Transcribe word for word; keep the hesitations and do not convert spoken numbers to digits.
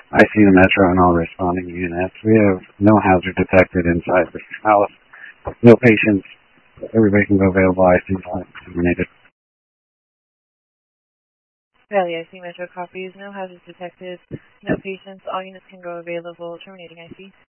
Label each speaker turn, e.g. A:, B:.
A: I see the Metro and all responding units. We have no hazard detected inside the house. No patients. Everybody can go available. I C terminated.
B: Valley I C Metro copies. No hazards detected. No patients. All units can go available. Terminating I C.